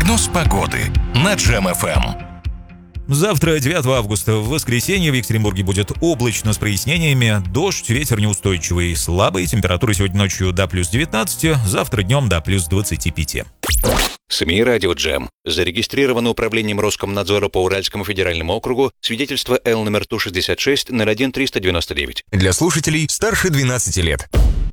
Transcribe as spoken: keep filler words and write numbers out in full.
Прогноз погоды на Джем эф эм. Завтра, девятого августа, в воскресенье в Екатеринбурге будет облачно с прояснениями, дождь, ветер неустойчивый, слабый, температура сегодня ночью до плюс девятнадцати, завтра днем до плюс двадцати пяти. СМИ «Радио Джем». Зарегистрировано управлением Роскомнадзора по Уральскому федеральному округу свидетельство Л номер Ту шестьдесят шесть ноль один триста девяносто девять. Для слушателей старше двенадцати лет.